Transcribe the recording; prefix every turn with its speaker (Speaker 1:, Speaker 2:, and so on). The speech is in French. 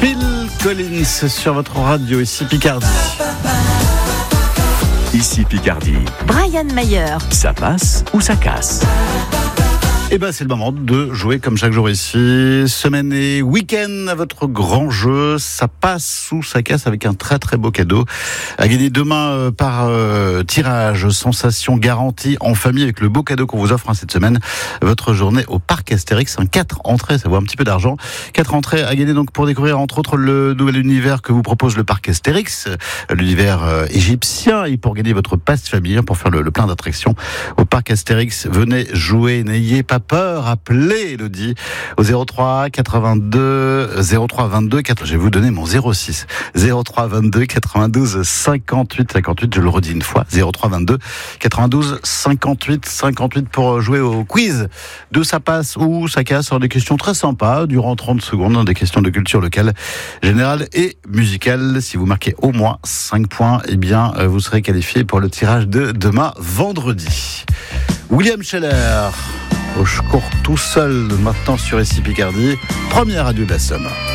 Speaker 1: Phil Collins sur votre radio, ici Picardie.
Speaker 2: Ici Picardie.
Speaker 3: Brian Mayer.
Speaker 2: Ça passe ou ça casse?
Speaker 1: Et c'est le moment de jouer comme chaque jour ici. Semaine et week-end à votre grand jeu. Ça passe ou ça casse avec un très très beau cadeau à gagner demain par tirage. Sensation garantie en famille avec le beau cadeau qu'on vous offre cette semaine. Votre journée au parc Astérix. 4 entrées, ça vaut un petit peu d'argent. 4 entrées à gagner donc pour découvrir entre autres le nouvel univers que vous propose le parc Astérix. L'univers égyptien. Et pour gagner votre passe famille, pour faire le plein d'attractions au parc Astérix. Venez jouer, n'ayez pas peur, appelez Elodie au 03 82 03 22 4. Je vais vous donner mon 06 03 22 92 58 58. Je le redis une fois, 03 22 92 58 58 pour jouer au quiz de ça passe ou ça casse. Alors des questions très sympas durant 30 secondes, des questions de culture locale, générale et musicale. Si vous marquez au moins 5 points, vous serez qualifié pour le tirage de demain vendredi. William Scheller. Je cours tout seul maintenant sur ici Picardie, première radio de la Somme.